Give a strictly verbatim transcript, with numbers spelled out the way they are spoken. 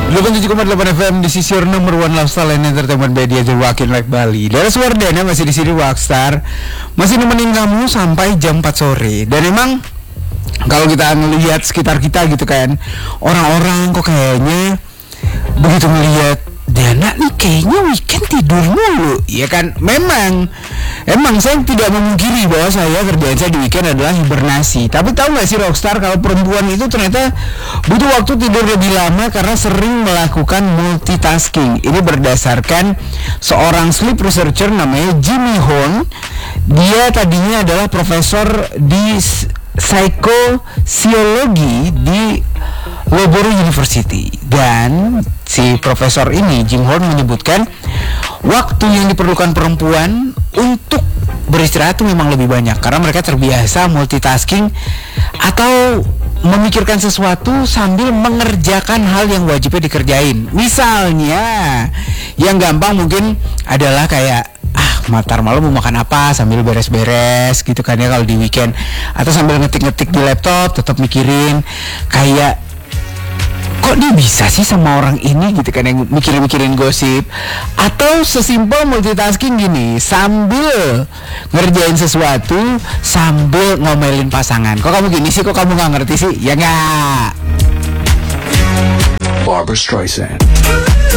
delapan puluh tujuh koma delapan F M di sisi your number one lifestyle and entertainment media The Walking Like Bali. Dari Suwardana masih di sini Rockstar, masih nemenin kamu sampai jam empat sore. Dan emang kalau kita ngelihat sekitar kita gitu kan, orang-orang kok kayaknya begitu ngelihat Dana nih kayaknya weekend tidur mulu, ya kan? Memang, emang saya tidak memungkiri bahwa saya kerjaan saya di weekend adalah hibernasi. Tapi tahu nggak sih Rockstar, kalau perempuan itu ternyata butuh waktu tidur lebih lama karena sering melakukan multitasking. Ini berdasarkan seorang sleep researcher namanya Jimmy Horn. Dia tadinya adalah profesor di psikosiologi di Loughborough University, dan si profesor ini Jim Horn menyebutkan waktu yang diperlukan perempuan untuk beristirahat itu memang lebih banyak karena mereka terbiasa multitasking atau memikirkan sesuatu sambil mengerjakan hal yang wajibnya dikerjain. Misalnya yang gampang mungkin adalah kayak ah matar malam mau makan apa sambil beres-beres gitu kan ya kalau di weekend, atau sambil ngetik-ngetik di laptop tetap mikirin kayak kok dia bisa sih sama orang ini gitu kan, yang mikirin-mikirin gosip. Atau sesimpel multitasking gini, sambil ngerjain sesuatu sambil ngomelin pasangan. Kok kamu gini sih, kok kamu gak ngerti sih? Ya gak? Barbra Streisand.